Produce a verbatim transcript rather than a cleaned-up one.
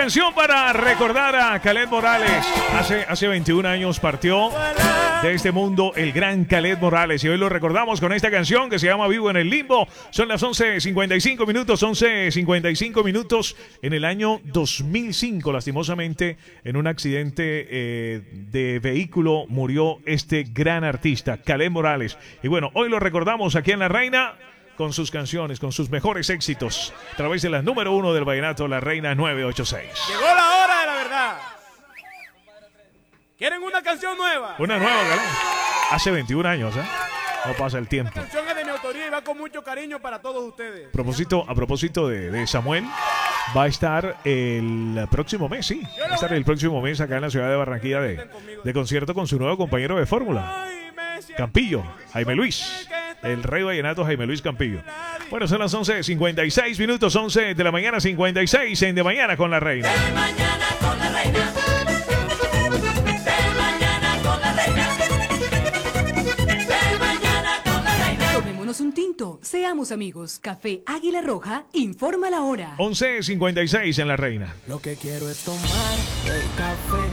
canción para recordar a Kaleth Morales. Hace, hace veintiún años partió de este mundo el gran Kaleth Morales y hoy lo recordamos con esta canción que se llama Vivo en el Limbo. Son las once cincuenta y cinco minutos, once cincuenta y cinco minutos en el año dos mil cinco. Lastimosamente, en un accidente eh, de vehículo murió este gran artista, Kaleth Morales. Y bueno, hoy lo recordamos aquí en La Reina con sus canciones, con sus mejores éxitos, a través de la número uno del vallenato, La Reina nueve ocho seis. Llegó la hora de la verdad. ¿Quieren una canción nueva? Una nueva, Kaleth. Hace veintiún años, ¿eh? No pasa el tiempo. La canción es de mi autoría y va con mucho cariño para todos ustedes. A propósito, a propósito de, de Samuel, va a estar el próximo mes, sí. Va a estar el próximo mes acá en la ciudad de Barranquilla de, de concierto con su nuevo compañero de fórmula, Campillo, Jaime Luis. El rey vallenato Jaime Luis Campillo. Bueno, son las once cincuenta y seis minutos, once de la mañana, cincuenta y seis en De Mañana con la Reina. De mañana con la reina. De mañana con la reina. De mañana con la reina. Tomémonos un tinto, seamos amigos. Café Águila Roja informa la hora. once cincuenta y seis en la Reina. Lo que quiero es tomar el café